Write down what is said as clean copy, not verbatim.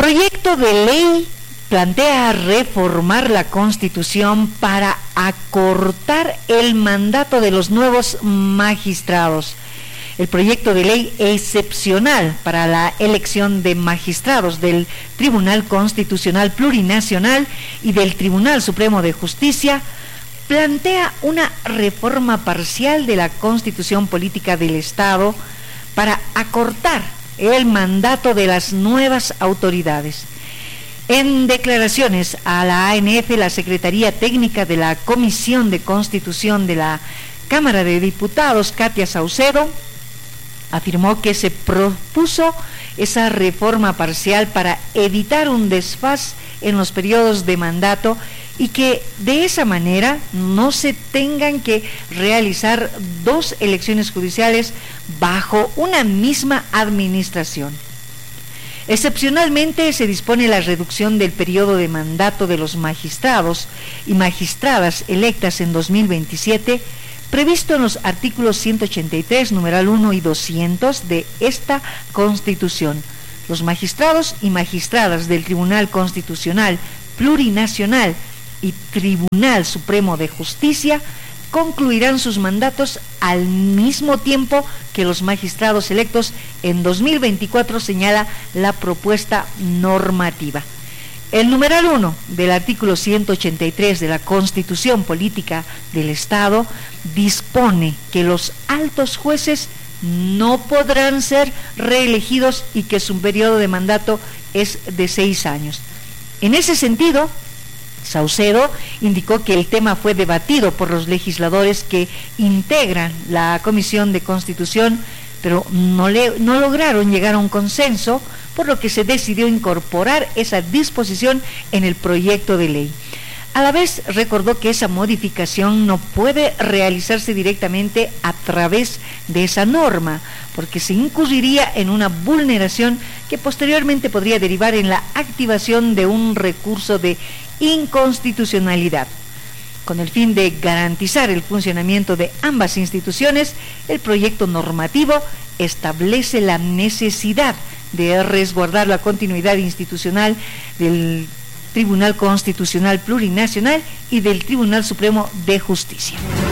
Proyecto de ley plantea reformar la Constitución para acortar el mandato de los nuevos magistrados. El proyecto de ley excepcional para la elección de magistrados del Tribunal Constitucional Plurinacional y del Tribunal Supremo de Justicia plantea una reforma parcial de la Constitución Política del Estado para acortar el mandato de las nuevas autoridades. En declaraciones a la ANF, la Secretaría Técnica de la Comisión de Constitución de la Cámara de Diputados, Katia Saucedo, afirmó que se propuso esa reforma parcial para evitar un desfase en los periodos de mandato y que de esa manera no se tengan que realizar dos elecciones judiciales bajo una misma administración. Excepcionalmente se dispone la reducción del periodo de mandato de los magistrados y magistradas electas en 2027, previsto en los artículos 183, numeral 1 y 200 de esta Constitución. Los magistrados y magistradas del Tribunal Constitucional Plurinacional y Tribunal Supremo de Justicia concluirán sus mandatos al mismo tiempo que los magistrados electos en 2024, señala la propuesta normativa. El numeral 1 del artículo 183 de la Constitución Política del Estado dispone que los altos jueces no podrán ser reelegidos y que su periodo de mandato es de 6 años. En ese sentido, Saucedo indicó que el tema fue debatido por los legisladores que integran la Comisión de Constitución, pero no lograron llegar a un consenso, por lo que se decidió incorporar esa disposición en el proyecto de ley. A la vez recordó que esa modificación no puede realizarse directamente a través de esa norma, porque se incurriría en una vulneración que posteriormente podría derivar en la activación de un recurso de inconstitucionalidad. Con el fin de garantizar el funcionamiento de ambas instituciones, el proyecto normativo establece la necesidad de resguardar la continuidad institucional del Tribunal Constitucional Plurinacional y del Tribunal Supremo de Justicia.